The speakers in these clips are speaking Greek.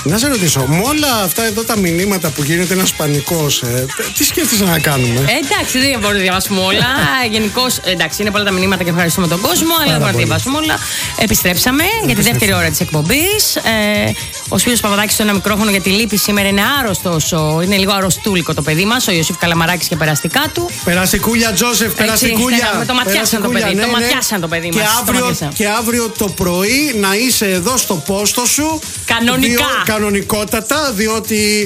Να σε ρωτήσω, με όλα αυτά εδώ τα μηνύματα που γίνεται ένας πανικός, τι σκέφτεσαι να κάνουμε? Εντάξει, δεν μπορούμε να διαβάσουμε όλα. Γενικώς, εντάξει, είναι πολλά τα μηνύματα και ευχαριστούμε τον κόσμο, αλλά δεν μπορούμε να διαβάσουμε όλα. Επιστρέψαμε για τη δεύτερη ώρα της εκπομπής. Ο Σπύρος Παπαδάκης στο ένα μικρόφωνο για τη λύπη σήμερα είναι άρρωστος. Είναι λίγο αρρωστούλικο το παιδί μας, ο Ιωσήφ Καλαμαράκης και περαστικά του. Περαστικούλια, Τζόσεφ, περαστικούλια. Το ματιάσαν το παιδί. Το ματιάσαν το παιδί μας. Και αύριο το πρωί να είσαι εδώ στο πόστο σου. Κανονικά. Κανονικότατα, διότι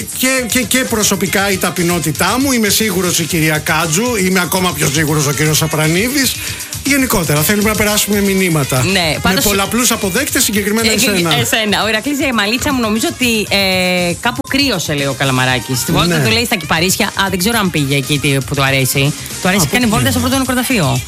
και προσωπικά η ταπεινότητά μου, είμαι σίγουρος η κυρία Κάτζου, είμαι ακόμα πιο σίγουρος ο κύριος Σαπρανίδης. Γενικότερα θέλουμε να περάσουμε μηνύματα. Ναι, με πολλαπλούς αποδέκτες, συγκεκριμένα εσένα. Ο Ηρακλής Μαλίτσα μου νομίζω ότι κάπου κρύωσε, λέει ο Καλαμαράκης. Στη βόλτα του λέει στα Κυπαρίσια. Δεν ξέρω αν πήγε εκεί που του αρέσει. Του αρέσει και κάνει βόλτα στο πρώτο νεκροταφείο.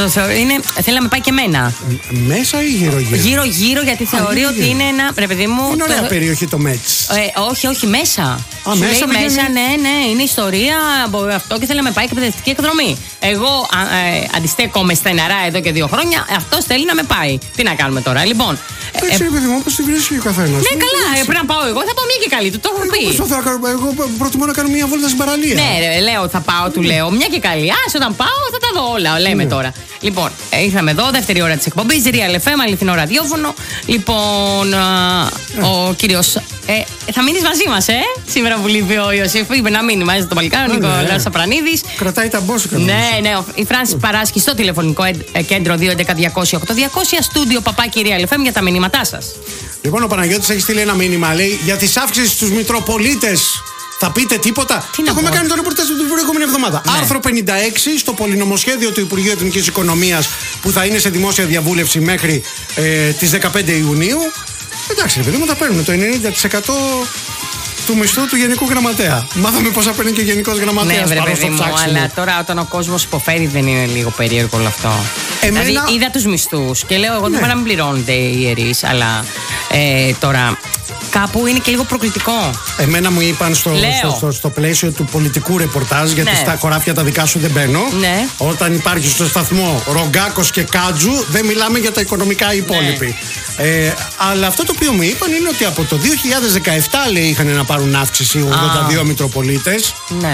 Θέλει να με πάει και εμένα. Μέσα ή γύρω-γύρω? Γύρω-γύρω, γιατί θεωρεί ότι είναι ένα. Ρε παιδί μου. Είναι ωραία περιοχή το Μέτς. Όχι, μέσα. Μέσα, ναι, είναι ιστορία αυτό και θέλει να με πάει και παιδευτική εκδρομή. Εγώ αντιστέκομαι στεναρά εδώ και 2 χρόνια. Αυτό θέλει να με πάει. Τι να κάνουμε τώρα, λοιπόν. Εντάξει, παιδί μου, όπως τη βρίσκει ο καθένας. Ναι, καλά, πρέπει να πάω εγώ. Θα πάω μια και καλή, το έχω πει. Εγώ προτιμώ να κάνω μια βόλτα στην παραλία. Ναι, λέω, θα πάω, του λέω. Μια και καλή. Όταν πάω, θα τα δω όλα. Λέμε τώρα. Λοιπόν, ήρθαμε εδώ, δεύτερη ώρα της εκπομπής. Real FM, αληθινό ραδιόφωνο. Λοιπόν, ο κύριος. Θα μείνεις μαζί μας, σήμερα που λείπει ο Ιωσήφ. Είπε να μείνει μαζί το παλικάρι, ο Νικόλαος Σαπρανίδης. Κρατάει τα μπόσικα. Ναι. Η Φράνση Παράσκη στο τηλεφωνικό κέντρο 211-200-8200. Στούντιο παπάκι Real FM για τα μηνύματά σας. Λοιπόν, ο Παναγιώτης έχει στείλει ένα μήνυμα, λέει, για τις αύξησεις στους Μητροπολίτες. Θα πείτε τίποτα? Έχουμε κάνει το ρεπορτάζ την προηγούμενη εβδομάδα. Ναι. Άρθρο 56 στο πολυνομοσχέδιο του Υπουργείου Εθνικής Οικονομίας που θα είναι σε δημόσια διαβούλευση μέχρι τις 15 Ιουνίου. Εντάξει, παιδί μου, θα παίρνουμε το 90% του μισθού του Γενικού Γραμματέα. Μάθαμε πόσα παίρνει και Γενικός Γραμματέας. Ναι, παιδί μου, αλλά τώρα όταν ο κόσμος υποφέρει δεν είναι λίγο περίεργο όλο αυτό? Δηλαδή είδα τους μισθούς και λέω εγώ δεν πρέπει να μην πληρώνονται οι ιερείς, αλλά τώρα κάπου είναι και λίγο προκλητικό. Εμένα μου είπαν στο πλαίσιο του πολιτικού ρεπορτάζ, γιατί στα χωράφια τα δικά σου δεν μπαίνω. Ναι. Όταν υπάρχει στο σταθμό Ρογκάκος και Κάτζου, δεν μιλάμε για τα οικονομικά υπόλοιποι. Ναι. Αλλά αυτό το οποίο μου είπαν είναι ότι από το 2017, λέει, είχαν να πάρουν αύξηση 82 Μητροπολίτες. Ναι.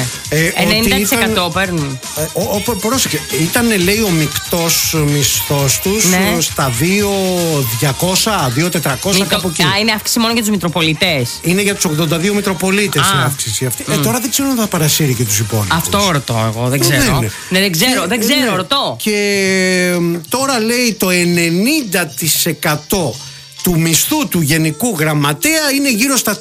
90% παίρνουν. Πρόσεχε, ήταν, λέει, ο μεικτός μισθός τους στα 2.200, 2.400 κάπου εκεί. Είναι αύξηση μόνο για τους Μητροπολιτές. Είναι για τους 82 Μητροπολίτες η αύξηση αυτή. Τώρα δεν ξέρω αν θα παρασύρει και τους υπόλοιπους. Αυτό ρωτώ εγώ, δεν ξέρω. Δεν ξέρω, ρωτώ. Και τώρα, λέει, το 90% του μισθού του Γενικού Γραμματέα είναι γύρω στα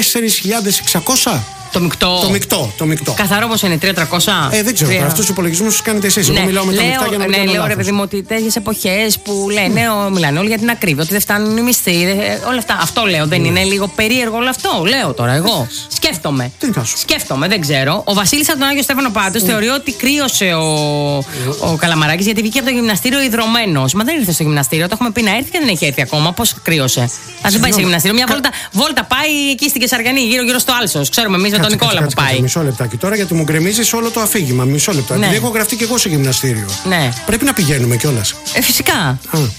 4.600. Το μεικτό. Καθαρό πώς είναι, 300? Δεν ξέρω. Αυτούς τους υπολογισμούς τους κάνετε εσείς. Εγώ μιλάω με τα μεικτά για να μην κάνω λάθος. Λέω, ρε παιδί μου, ότι τέτοιες εποχές που λένε, μιλάνε όλοι για την ακρίβεια, ότι δεν φτάνουν οι μισθοί. Όλα αυτά. Αυτό λέω. Δεν είναι λίγο περίεργο όλο αυτό? Λέω τώρα εγώ. Σκέφτομαι, δεν ξέρω. Ο Βασίλης από τον Άγιο Στέφανο πάντως θεωρεί ότι κρύωσε ο Καλαμαράκης, γιατί βγήκε από το γυμναστήριο ιδρωμένος. Μα δεν ήρθε στο γυμναστήριο. Το έχουμε πει να έρθει και δεν έχει έρθει ακόμα. Πώς κρύωσε? Ας δεν πάει σε γυμναστήριο. Μια βόλτα πάει εκεί στην Κεσαριανή, γύρω στο Άλσος. Ξέρουμε εμείς με τον Νικόλα που πάει. Μισό λεπτάκι τώρα, γιατί μου γκρεμίζεις όλο το αφήγημα. Μισό λεπτό. Επειδή έχω γραφτεί και εγώ σε γυμναστήριο. Ναι. Πρέπει να πηγαίνουμε κιόλας. Φυσικά.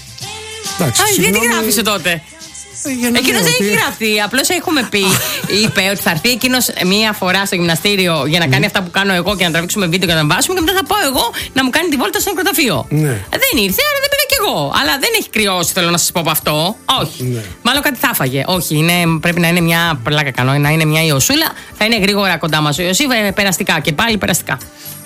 Γιατί γράφησε τότε? Εκείνος δεν έχει γραφτεί. Απλώς έχουμε πει, είπε ότι θα έρθει εκείνος μία φορά στο γυμναστήριο για να κάνει αυτά που κάνω εγώ και να τραβήξουμε βίντεο και να βάσουμε, και μετά θα πάω εγώ να μου κάνει τη βόλτα στο νεκροταφείο. Δεν ήρθε, άρα δεν πήγα κι εγώ. Αλλά δεν έχει κρυώσει, θέλω να σας πω από αυτό. Όχι. Μάλλον κάτι θα φάγε. Όχι, πρέπει να είναι μια πλάκα κανό, να είναι μια Ιωσούλα. Θα είναι γρήγορα κοντά μας ο Ιωσήφ, περαστικά και πάλι περαστικά.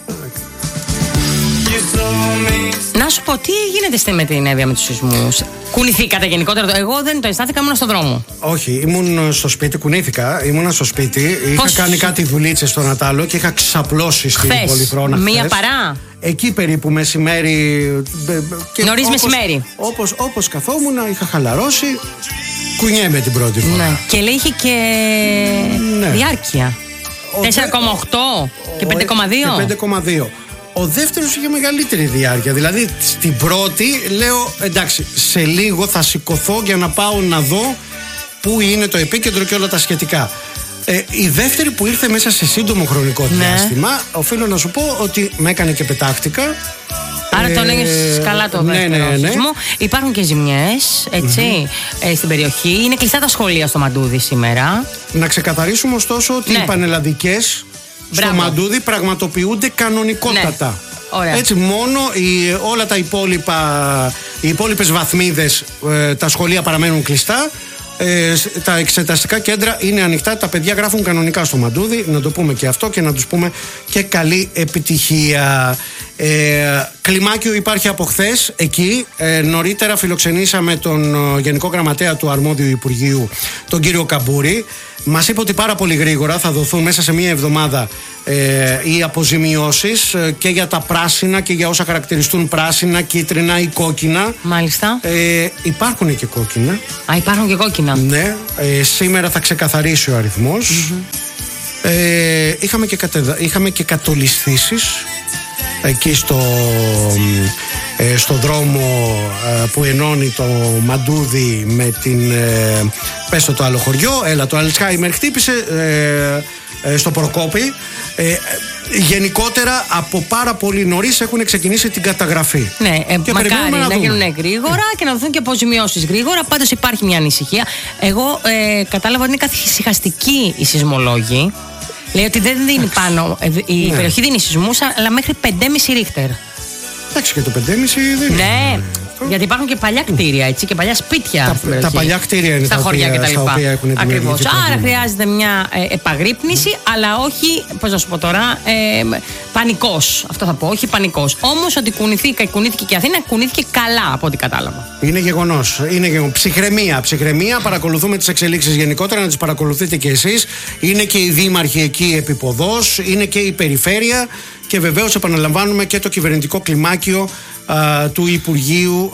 Να σου πω, τι γίνεται με την Εύβοια με τους σεισμούς? Κουνηθήκατε γενικότερα? Εγώ δεν το αισθάνθηκα, ήμουν στον δρόμο. Όχι, ήμουν στο σπίτι, κουνήθηκα. Ήμουν στο σπίτι. Είχα κάνει κάτι δουλίτσες στο Νατάλο και είχα ξαπλώσει στην Πολυθρόνα. Μία παρά. Εκεί περίπου μεσημέρι. Νωρίς μεσημέρι. Όπως καθόμουν, είχα χαλαρώσει. Κουνιέμαι την πρώτη φορά. Ναι. Και λέει είχε και διάρκεια. 4,8 και 5,2. Ο δεύτερος είχε μεγαλύτερη διάρκεια. Δηλαδή στην πρώτη λέω, εντάξει, σε λίγο θα σηκωθώ για να πάω να δω πού είναι το επίκεντρο και όλα τα σχετικά. Η δεύτερη που ήρθε μέσα σε σύντομο χρονικό διάστημα, οφείλω να σου πω ότι με έκανε και πετάχτηκα. Άρα τον ένιωσες καλά το δεύτερο σεισμό. Υπάρχουν και ζημιές, έτσι, στην περιοχή. Είναι κλειστά τα σχολεία στο Μαντούδι σήμερα. Να ξεκαθαρίσουμε ωστόσο ότι οι πανελλαδικές στο Μαντούδι πραγματοποιούνται κανονικότατα. Έτσι, μόνο όλα τα οι υπόλοιπες βαθμίδες, τα σχολεία παραμένουν κλειστά. Τα εξεταστικά κέντρα είναι ανοιχτά. Τα παιδιά γράφουν κανονικά στο Μαντούδι. Να το πούμε και αυτό και να τους πούμε και καλή επιτυχία. Κλιμάκιο υπάρχει από χθες εκεί. Νωρίτερα φιλοξενήσαμε τον Γενικό Γραμματέα του Αρμόδιου Υπουργείου, τον κύριο Καμπούρη. Μας είπε ότι πάρα πολύ γρήγορα θα δοθούν μέσα σε μία εβδομάδα οι αποζημιώσεις και για τα πράσινα και για όσα χαρακτηριστούν πράσινα, κίτρινα ή κόκκινα. Μάλιστα. Υπάρχουν και κόκκινα. Υπάρχουν και κόκκινα. Ναι. Σήμερα θα ξεκαθαρίσει ο αριθμός. Είχαμε και κατολισθήσεις εκεί στο δρόμο που ενώνει το Μαντούδι με την πες το άλλο χωριό. Το Αλτσχάιμερ χτύπησε στο Προκόπη. Γενικότερα από πάρα πολύ νωρίς έχουν ξεκινήσει την καταγραφή. Ναι, και μακάρι να γίνουν γρήγορα και να δοθούν και αποζημιώσεις γρήγορα. Πάντως υπάρχει μια ανησυχία. Εγώ κατάλαβα ότι είναι καθησυχαστικοί οι σεισμολόγοι. Λέει ότι δεν δίνει πάνω. Η περιοχή δίνει σεισμούς, αλλά μέχρι 5,5 ρίχτερ. Εντάξει, και το 5,5 δεν είναι. Ναι, γιατί υπάρχουν και παλιά κτίρια, έτσι, και παλιά σπίτια. Τα παλιά κτίρια είναι στα χωριά κτλ. Ακριβώς. Άρα χρειάζεται μια επαγρύπνηση, αλλά όχι, πώς να σου πω τώρα, πανικός. Αυτό θα πω, όχι πανικός. Όμως ότι κουνηθήκε και η Αθήνα, κουνήθηκε καλά από ό,τι κατάλαβα. Είναι γεγονός. Ψυχραιμία. Παρακολουθούμε τις εξελίξεις γενικότερα, να τις παρακολουθείτε και εσείς. Είναι και οι δήμαρχοι εκεί επίποδος, είναι και η περιφέρεια. Και βεβαίως επαναλαμβάνουμε και το κυβερνητικό κλιμάκιο του Υπουργείου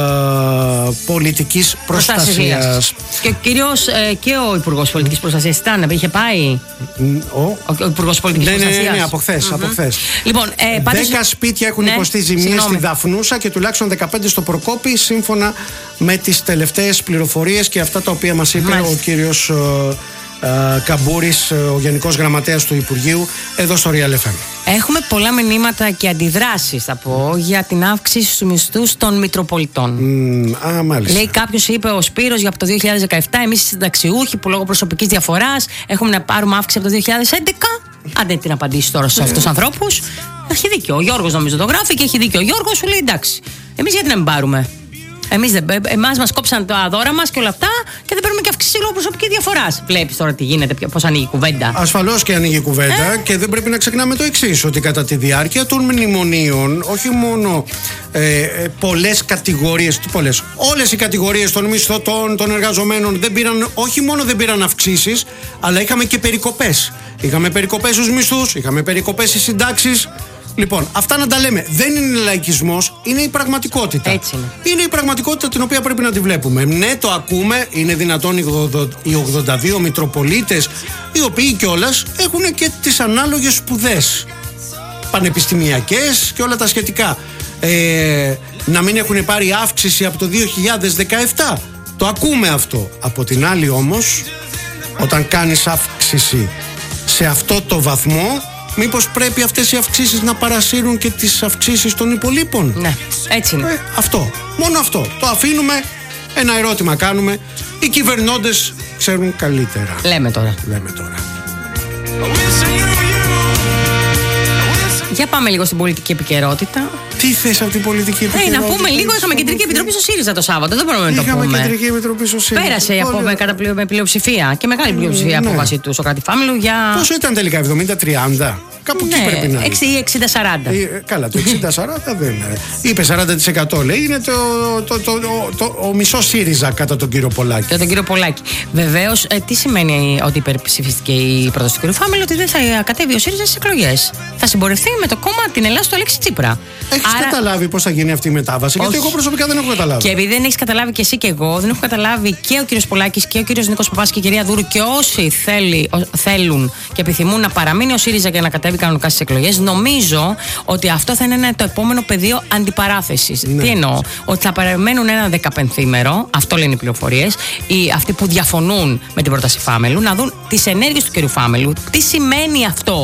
Πολιτικής Προστασίας. Και κυρίως και ο Υπουργός Πολιτικής Προστασίας είχε πάει. Ο Υπουργός Πολιτικής Προστασίας. Ναι, από χθες. Λοιπόν, 10 σπίτια έχουν υποστεί ζημίες στη Δαφνούσα και τουλάχιστον 15 στο Προκόπη, σύμφωνα με τις τελευταίες πληροφορίες και αυτά τα οποία μας είπε ο κύριος Καμπούρης, ο Γενικός Γραμματέας του Υπουργείου, εδώ στο Real FM. Έχουμε πολλά μηνύματα και αντιδράσεις, θα πω, για την αύξηση στους μισθούς των Μητροπολιτών. Μάλιστα. Λέει κάποιος, είπε ο Σπύρος, για από το 2017 εμείς οι συνταξιούχοι που λόγω προσωπικής διαφοράς έχουμε να πάρουμε αύξηση από το 2011. Αν δεν την απαντήσει τώρα στους αυτούς τους ανθρώπους, έχει δίκιο. Ο Γιώργος νομίζω το γράφει και έχει δίκιο. Ο Γιώργος σου λέει εντάξει, εμείς γιατί να μην πάρουμε. Εμάς μας κόψαν τα δώρα μας και όλα αυτά και δεν παίρνουμε και αυξήσει λόγω προσωπική διαφορά. Βλέπεις τώρα τι γίνεται, πώς ανοίγει η κουβέντα. Ασφαλώς και ανοίγει η κουβέντα και δεν πρέπει να ξεχνάμε το εξής: ότι κατά τη διάρκεια των μνημονίων, όχι μόνο πολλές κατηγορίες, όλες οι κατηγορίες των μισθωτών, των εργαζομένων όχι μόνο δεν πήραν αυξήσεις, αλλά είχαμε και περικοπές. Είχαμε περικοπές στους μισθούς, είχαμε περικοπές στις συντάξεις. Λοιπόν, αυτά να τα λέμε. Δεν είναι λαϊκισμός, είναι η πραγματικότητα. Έτσι είναι. Είναι η πραγματικότητα την οποία πρέπει να τη βλέπουμε. Ναι, το ακούμε. Είναι δυνατόν οι 82 Μητροπολίτες, οι οποίοι κιόλας έχουν και τις ανάλογες σπουδές πανεπιστημιακές και όλα τα σχετικά, να μην έχουν πάρει αύξηση από το 2017. Το ακούμε αυτό. Από την άλλη όμως, όταν κάνεις αύξηση σε αυτό το βαθμό, μήπως πρέπει αυτές οι αυξήσεις να παρασύρουν και τις αυξήσεις των υπολείπων? Ναι, έτσι είναι. Αυτό, μόνο αυτό. Το αφήνουμε, ένα ερώτημα κάνουμε. Οι κυβερνώντες ξέρουν καλύτερα. Λέμε τώρα. Για πάμε λίγο στην πολιτική επικαιρότητα. Τι θες από την πολιτική επικαιρότητα? Να πούμε λίγο, είχαμε κεντρική επιτροπή στο ΣΥΡΙΖΑ το Σάββατο. Δεν μπορούμε να το πούμε. Είχαμε κεντρική επιτροπή στο ΣΥΡΙΖΑ. Πέρασε με πλειοψηφία και μεγάλη πλειοψηφία απόφαση του Σωκράτη Φάμελου για. Πόσο ήταν τελικά, 70-30? Κάπου εκεί πρέπει να είναι. 60-40. Καλά, το 60-40 δεν είναι. Είπε 40%, λέει. Είναι ο μισό ΣΥΡΙΖΑ κατά τον κύριο Πολάκη. Κατά τον κύριο Πολάκη. Βεβαίως, τι σημαίνει ότι υπερψηφίστηκε η πρόταση του κύριου Φάμελου? Ότι δεν θα κατέβει ο ΣΥΡΙΖΑ στις εκλογές. Θα συμπορευτεί με το κόμμα την Ελλάδα του Αλέξη Τσίπρα. Έχεις καταλάβει πώς θα γίνει αυτή η μετάβαση? Όχι. Γιατί εγώ προσωπικά δεν έχω καταλάβει. Και επειδή δεν έχεις καταλάβει και εσύ και εγώ, δεν έχω καταλάβει και ο κύριος Πολάκης και ο κύριος Νίκος Παπάς και η κυρία Δούρου και όσοι θέλουν και επιθυμούν να παραμείνει ο ΣΥΡΙΖΑ και να κατέβει κανονικά στις εκλογές, νομίζω ότι αυτό θα είναι το επόμενο πεδίο αντιπαράθεσης. Ναι. Τι εννοώ? Ότι θα παραμένουν ένα 15ήμερο, αυτό λένε οι πληροφορίες, αυτοί που διαφωνούν με την πρόταση Φάμελου, να δουν τις ενέργειες του κύριου Φάμελου. Τι σημαίνει αυτό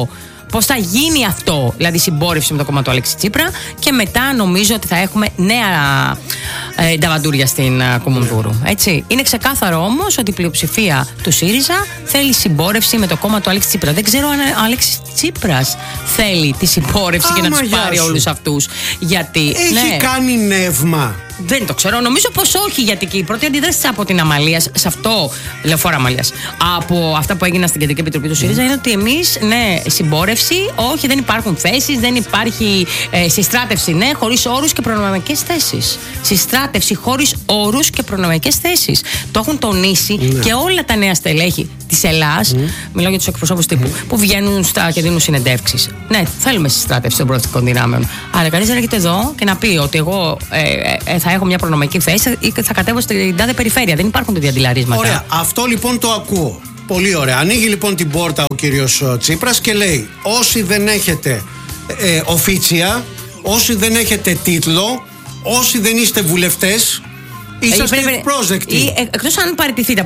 πώς θα γίνει αυτό, δηλαδή συμπόρευση με το κόμμα του Αλέξη Τσίπρα, και μετά νομίζω ότι θα έχουμε νέα νταβαντούρια στην Κουμουνδούρου. Έτσι. Είναι ξεκάθαρο όμως ότι η πλειοψηφία του ΣΥΡΙΖΑ θέλει συμπόρευση με το κόμμα του Αλέξη Τσίπρα. Δεν ξέρω αν ο Αλέξης Τσίπρας θέλει τη συμπόρευση και να τους πάρει όλους αυτούς. Γιατί έχει κάνει νεύμα. Δεν το ξέρω. Νομίζω πως όχι, γιατί και η πρώτη αντίδραση από την Αμαλία, σε αυτό, λεωφόρο Αμαλίας, από αυτά που έγιναν στην Κεντρική Επιτροπή του ΣΥΡΙΖΑ, είναι ότι εμείς, ναι, συμπόρευση, όχι, δεν υπάρχουν θέσεις, δεν υπάρχει συστράτευση, ναι, χωρίς όρους και προνομιακές θέσεις. Συστράτευση χωρίς όρους και προνομιακές θέσεις. Το έχουν τονίσει και όλα τα νέα στελέχη της Ελλάς, μιλάω για τους εκπροσώπους τύπου, που βγαίνουν και δίνουν συνεντεύξεις. Ναι, θέλουμε συστράτευση των προοδευτικών δυνάμεων. Αλλά κανείς δεν έρχεται εδώ και να πει ότι εγώ θα έχω μια προνομιακή θέση ή θα κατέβω στην τάδε περιφέρεια. Δεν υπάρχουν τέτοια αντιλαρίσματα. Ωραία. Αυτό λοιπόν το ακούω. Πολύ ωραία. Ανοίγει λοιπόν την πόρτα ο κύριος Τσίπρας και λέει: όσοι δεν έχετε οφίτσια, όσοι δεν έχετε τίτλο, όσοι δεν είστε βουλευτές, είσαστε πρόσδεκτοι. Εκτός αν παραιτηθείτε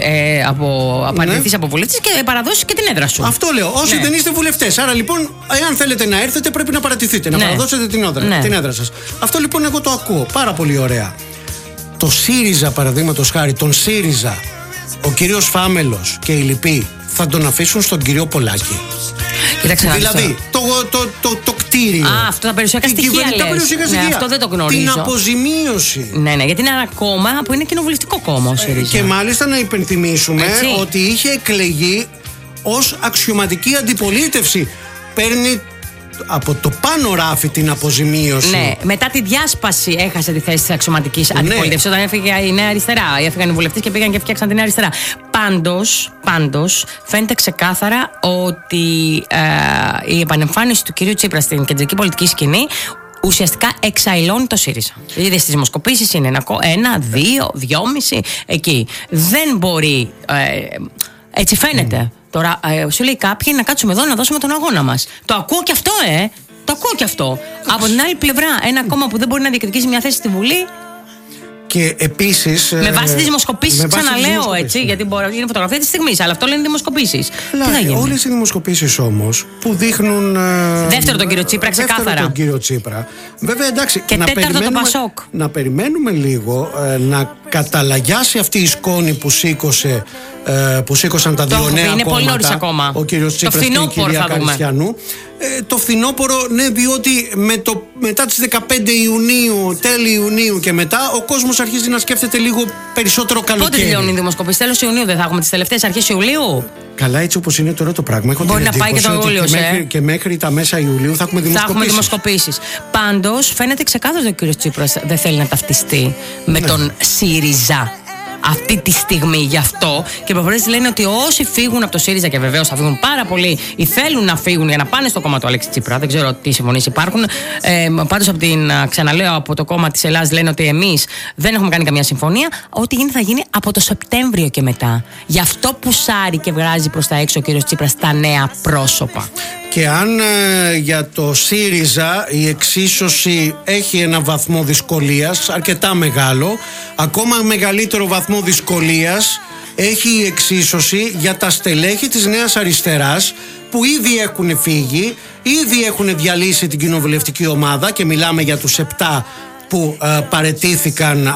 από βουλευτής και παραδώσεις και την έδρα σου. Αυτό λέω. Όσοι δεν είστε βουλευτές. Άρα λοιπόν, εάν θέλετε να έρθετε, πρέπει να παραιτηθείτε, να παραδώσετε την έδρα σας. Αυτό λοιπόν εγώ το ακούω. Πάρα πολύ ωραία. Το ΣΥΡΙΖΑ, παραδείγματος χάρη, τον ΣΥΡΙΖΑ, ο κύριος Φάμελος και οι λοιποί θα τον αφήσουν στον κύριο Πολάκη. Δηλαδή το κτίριο. Αυτό τα περιουσιακά στοιχεία λες. Ναι, αυτό δεν το γνωρίζω. Την αποζημίωση. Ναι, γιατί είναι ένα κόμμα που είναι κοινοβουλευτικό κόμμα ο ΣΥΡΙΖΑ. Και μάλιστα να υπενθυμίσουμε ότι είχε εκλεγεί ως αξιωματική αντιπολίτευση. Παίρνει από το πάνω ράφι την αποζημίωση. Ναι, μετά τη διάσπαση έχασε τη θέση της αξιωματικής αντιπολίτευσης. Όταν έφυγε η Νέα Αριστερά. Έφυγαν οι βουλευτές και πήγαν και φτιάξαν τη Νέα Αριστερά. Πάντως φαίνεται ξεκάθαρα ότι η επανεμφάνιση του κυρίου Τσίπρα στην κεντρική πολιτική σκηνή ουσιαστικά εξαϊλώνει το ΣΥΡΙΖΑ. Είδες, στις δημοσκοπήσεις είναι 1, 2, 2,5 εκεί. Δεν μπορεί. Έτσι φαίνεται. Τώρα σου λέει κάποιοι να κάτσουμε εδώ να δώσουμε τον αγώνα μας. Το ακούω και αυτό, Το ακούω και αυτό. Από την άλλη πλευρά, ένα κόμμα που δεν μπορεί να διεκδικήσει μια θέση στη Βουλή. Και επίσης. Με βάση τις δημοσκοπήσεις, ξαναλέω έτσι, γιατί μπορεί, είναι φωτογραφία της στιγμής, αλλά αυτό λένε δημοσκοπήσεις. Τι θα γίνει? Όλες οι δημοσκοπήσεις όμως που δείχνουν. Δεύτερο τον κύριο Τσίπρα, ξεκάθαρα. Δεύτερο τον κύριο Τσίπρα. Βέβαια, εντάξει. Και τέταρτο τον Πασόκ. Να περιμένουμε λίγο να καταλαγιάσει αυτή η σκόνη που σήκωσαν τα δύο νέα είναι κόμματα. Πολύ νωρίς ακόμα. Ο κύριος Τσίπρας και η κυρία Καριστιανού. Το φθινόπωρο, ναι, διότι μετά τις 15 Ιουνίου, τέλη Ιουνίου και μετά, ο κόσμος αρχίζει να σκέφτεται λίγο περισσότερο καλοκαίρι. Πότε τελειώνει η δημοσκοπήση? Τέλος Ιουνίου δεν θα έχουμε τις τελευταίες, αρχές Ιουλίου? Καλά, έτσι όπως είναι τώρα το πράγμα. Έχω μπορεί να πάει και τον Ιούλιο. Και μέχρι τα μέσα Ιουλίου θα έχουμε δημοσκοπήσεις. Πάντως, φαίνεται ξεκάθαρο ότι ο κύριος Τσίπρας δεν θέλει να ταυτιστεί με τον ΣΥΡΙΖΑ αυτή τη στιγμή. Γι' αυτό και οι προφορές λένε ότι όσοι φύγουν από το ΣΥΡΙΖΑ, και βεβαίως θα φύγουν πάρα πολλοί ή θέλουν να φύγουν για να πάνε στο κόμμα του Αλέξη Τσίπρα, δεν ξέρω τι συμφωνίες υπάρχουν. Πάντως, ξαναλέω, από το κόμμα της Ελλάδας λένε ότι εμείς δεν έχουμε κάνει καμία συμφωνία. Ό,τι γίνει θα γίνει από το Σεπτέμβριο και μετά. Γι' αυτό πουσάρει και βγάζει προς τα έξω ο κύριος Τσίπρας τα νέα πρόσωπα. Και αν για το ΣΥΡΙΖΑ η εξίσωση έχει ένα βαθμό δυσκολίας αρκετά μεγάλο, ακόμα μεγαλύτερο βαθμό δυσκολίας έχει η εξίσωση για τα στελέχη της Νέας Αριστεράς που ήδη έχουν φύγει, ήδη έχουν διαλύσει την κοινοβουλευτική ομάδα, και μιλάμε για τους 7 που παραιτήθηκαν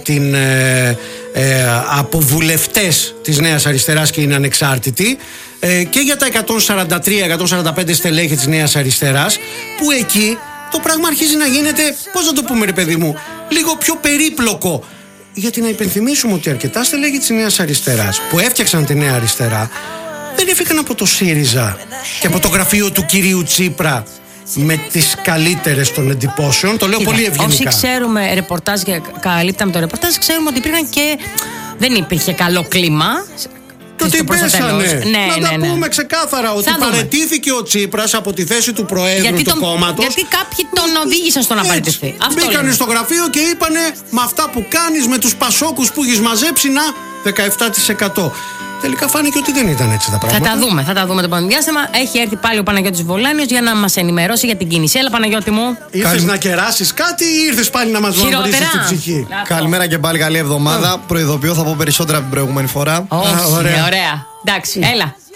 από βουλευτές της Νέας Αριστεράς και είναι ανεξάρτητοι, και για τα 143-145 στελέχη της Νέας Αριστεράς, που εκεί το πράγμα αρχίζει να γίνεται, πώς να το πούμε ρε παιδί μου, λίγο πιο περίπλοκο. Γιατί να υπενθυμίσουμε ότι αρκετά στελέχη της Νέας Αριστεράς που έφτιαξαν τη Νέα Αριστερά δεν έφυγαν από το ΣΥΡΙΖΑ και από το γραφείο του κυρίου Τσίπρα με τις καλύτερες των εντυπώσεων. Το λέω πολύ ευγενικά. Όσοι ξέρουμε ρεπορτάζ και καλύπταμε το ρεπορτάζ, ξέρουμε ότι υπήρχαν και δεν υπήρχε καλό κλίμα. Το τι πέσανε. Να τα πούμε ξεκάθαρα ότι παραιτήθηκε ο Τσίπρας από τη θέση του Προέδρου του κόμματος. Γιατί κάποιοι τον οδήγησαν στο να παραιτηθεί. Μπήκανε στο γραφείο και είπανε με αυτά που κάνεις, με τους πασόκους που έχεις μαζέψει, να 17%. Τελικά φάνηκε ότι δεν ήταν έτσι τα πράγματα. Θα τα δούμε το επόμενο διάστημα. Έχει έρθει πάλι ο Παναγιώτης Βολάνιος για να μας ενημερώσει για την κίνηση. Έλα, Παναγιώτη μου. Ήρθες να κεράσεις κάτι ή ήρθες πάλι να μας βομβρήσεις την ψυχή? Καλημέρα και πάλι, καλή εβδομάδα. Προειδοποιώ, θα πω περισσότερα από την προηγούμενη φορά. Ωραία. Εντάξει, έλα.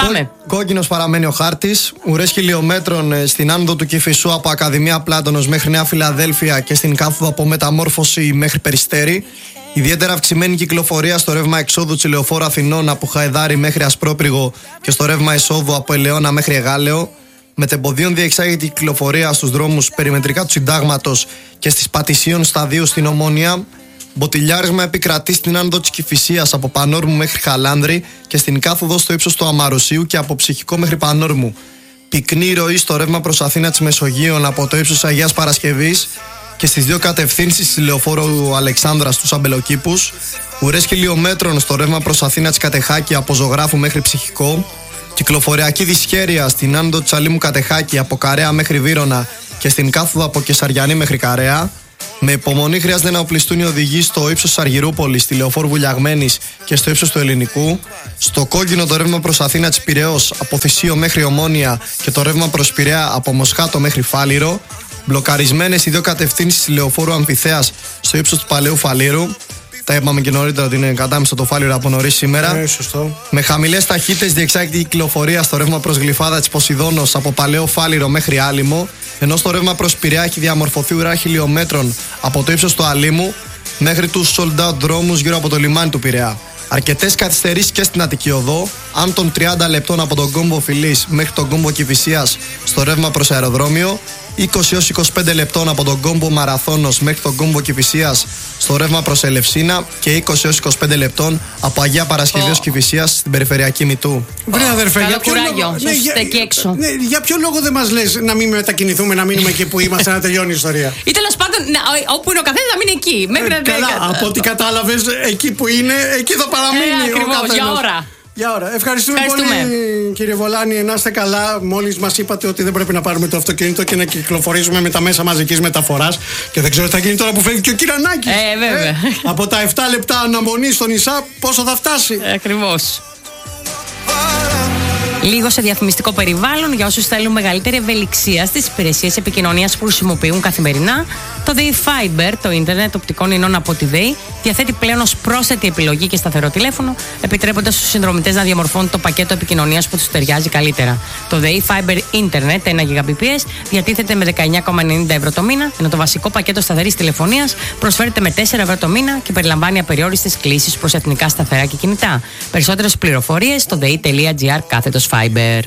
Πάμε. Κόκκινος παραμένει ο χάρτης. Ουρές χιλιόμετρων στην άνοδο του Κηφισού από Ακαδημία Πλάτωνος μέχρι Νέα Φιλαδέλφια και στην κάθοδο από Μεταμόρφωση μέχρι Περιστέρι. Ιδιαίτερα αυξημένη κυκλοφορία στο ρεύμα εξόδου της Λεωφόρου Αθηνών από Χαϊδάρι μέχρι Ασπρόπυργο και στο ρεύμα εισόδου από Ελαιώνα μέχρι Εγάλεο. Μετεμποδίων διεξάγεται η κυκλοφορία στους δρόμους περιμετρικά του Συντάγματος και στις Πατησίων Σταδίου στην Ομόνια. Μποτιλιάρισμα επικρατεί στην άνοδο της Κηφισίας από Πανόρμου μέχρι Χαλάνδρη και στην κάθοδο στο ύψος του Αμαρουσίου και από Ψυχικό μέχρι Πανόρμου. Πυκνή ροή στο ρεύμα προς Αθήνα της Μεσογείων από το ύψος Αγίας Παρασκευής και στις δύο κατευθύνσεις της Λεωφόρου Αλεξάνδρας στους Αμπελοκήπους. Ουρές χιλιόμετρων στο ρεύμα προς Αθήνα της Κατεχάκη από Ζωγράφου μέχρι Ψυχικό. Κυκλοφοριακή δυσχέρεια στην άνοδο της Αλήμου Κατεχάκη από Καρέα μέχρι Βύρωνα και στην κάθοδο από Κεσαριανή μέχρι Καρέα. Με υπομονή χρειάζεται να οπλιστούν οι οδηγοί στο ύψος της Αργυρούπολης, στη Λεωφόρου Βουλιαγμένης και στο ύψος του Ελληνικού. Στο κόκκινο το ρεύμα προς Αθήνα της Πειραιώς από Θησίο μέχρι Ομόνια και το ρεύμα προς Πειραιά από Μοσχάτο μέχρι Φάληρο. Μπλοκαρισμένες οι δύο κατευθύνσεις της Λεωφόρου Αμφιθέας στο ύψος του Παλαιού Φαλήρου. Τα είπαμε και νωρίτερα ότι είναι κατάμεστο το Φάληρο από νωρίς σήμερα. Σωστό. Με χαμηλές ταχύτητες διεξάγεται η κυκλοφορία στο ρεύμα προς Γλυφάδα της Ποσειδώνος από Παλαιό Φάληρο μέχρι Άλυμο. Ενώ στο ρεύμα προς Πειραιά έχει διαμορφωθεί ουρά χιλιόμετρων από το ύψος του Αλήμου μέχρι τους sold out δρόμους γύρω από το λιμάνι του Πειραιά. Αρκετές καθυστερήσεις και στην Αττική Οδό, αν των 30 λεπτών από τον κόμβο Φιλής μέχρι τον κόμβο Κηφισίας στο ρεύμα προς αεροδρόμιο, 20 έως 25 λεπτών από τον κόμβο Μαραθώνος μέχρι τον κόμβο Κηφισίας στο ρεύμα προς Ελευσίνα και 20 έως 25 λεπτών από Αγία Παρασκευή ως Κηφισίας στην περιφερειακή Μητού. Βρε αδερφέ, για ποιο λόγο, για ποιο λόγο δεν μας λες να μην μετακινηθούμε, να μείνουμε εκεί που είμαστε, να τελειώνει η ιστορία? Ή τέλος πάντων, όπου είναι ο καθένας να μείνει εκεί. Καλά, από ό,τι κατάλαβες, εκεί που είναι, εκεί θα παραμείνει. Ακριβώς, για ώρα. Για ώρα. Ευχαριστούμε πολύ, κύριε Βολάνη. Να είστε καλά. Μόλις μας είπατε ότι δεν πρέπει να πάρουμε το αυτοκίνητο και να κυκλοφορήσουμε με τα μέσα μαζικής μεταφοράς. Και δεν ξέρω τι θα γίνει τώρα που φεύγει και ο Κυρανάκης. Βέβαια. Από τα 7 λεπτά αναμονή στο νησά, πόσο θα φτάσει? Ακριβώς. Λίγο σε διαφημιστικό περιβάλλον για όσους θέλουν μεγαλύτερη ευελιξία στις υπηρεσίες επικοινωνίας που χρησιμοποιούν καθημερινά. Το ΔΕΗ Fiber, το ίντερνετ οπτικών ινών από τη ΔΕΗ, διαθέτει πλέον ως πρόσθετη επιλογή και σταθερό τηλέφωνο, επιτρέποντας στους συνδρομητές να διαμορφώνουν το πακέτο επικοινωνίας που τους ταιριάζει καλύτερα. Το ΔΕΗ Fiber Internet 1 Gbps διατίθεται με 19,90 ευρώ το μήνα, ενώ το βασικό πακέτο σταθερής τηλεφωνίας προσφέρεται με 4 ευρώ το μήνα και περιλαμβάνει απεριόριστες κλήσεις προς εθνικά σταθερά και κινητά. Περισσότερες πληροφορίες στο dei.gr/Fiber.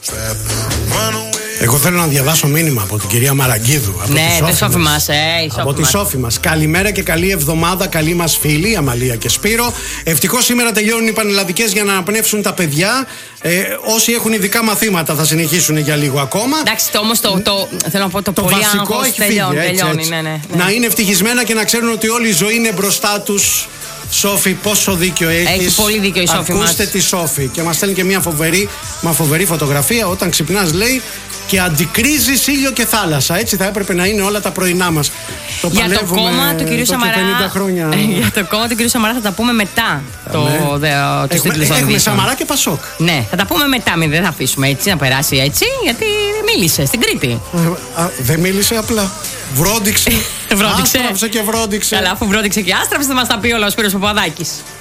Εγώ θέλω να διαβάσω μήνυμα από την κυρία Μαραγκίδου. Το Σόφι μας. Από τη Σόφι μας. Καλημέρα και καλή εβδομάδα, καλή μας φίλη, Αμαλία και Σπύρο. Ευτυχώς σήμερα τελειώνουν οι πανελλαδικές για να αναπνεύσουν τα παιδιά. Όσοι έχουν ειδικά μαθήματα θα συνεχίσουν για λίγο ακόμα. Εντάξει, όμως θέλω να πω το πολύ βασικό έχει τελειώνει. Ναι. Να είναι ευτυχισμένα και να ξέρουν ότι όλη η ζωή είναι μπροστά τους. Σόφι, πόσο δίκιο έχεις. Έχει πολύ δίκιο η Σόφι μας. Ακούστε τη Σόφι. Και μας στέλνει και μια φοβερή φωτογραφία. Όταν ξυπνάς, λέει, και αντικρίζεις ήλιο και θάλασσα. Έτσι θα έπρεπε να είναι όλα τα πρωινά μας. Για το κόμμα του κυρίου Σαμαρά. Για το κόμμα του κυρίου Σαμαρά θα τα πούμε μετά. Έχουμε Σαμαρά και Πασόκ. Ναι, θα τα πούμε μετά. Δεν θα αφήσουμε έτσι να περάσει έτσι, γιατί μίλησε στην Κρήτη. Δεν μίλησε απλά. Βρόντιξε. Άστραψε και βρόντιξε. Καλά, αφού βρόντιξε και άστραψε, θα μας τα πει όλα ο Σπύρος Παπαδάκης.